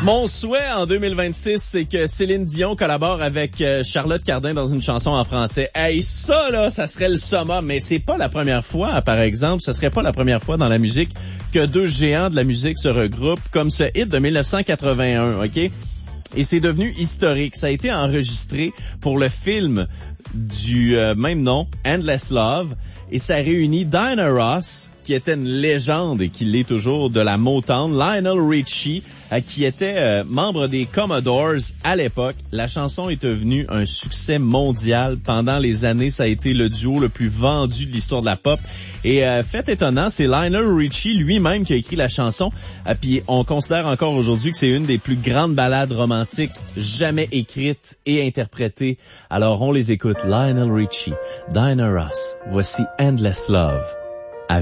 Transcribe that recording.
Mon souhait en 2026, c'est que Céline Dion collabore avec Charlotte Cardin dans une chanson en français. Hey, ça là, ça serait le summum, mais c'est pas la première fois, par exemple, ce serait pas la première fois dans la musique que deux géants de la musique se regroupent comme ce hit de 1981, OK? Et c'est devenu historique. Ça a été enregistré pour le film du même nom, Endless Love, et ça réunit Diana Ross, qui était une légende et qui l'est toujours de la Motown, Lionel Richie, qui était membre des Commodores à l'époque. La chanson est devenue un succès mondial. Pendant les années, ça a été le duo le plus vendu de l'histoire de la pop. Et fait étonnant, c'est Lionel Richie lui-même qui a écrit la chanson. Puis on considère encore aujourd'hui que c'est une des plus grandes ballades romantiques jamais écrites et interprétées. Alors on les écoute. Lionel Richie, Diana Ross. Voici Endless Love.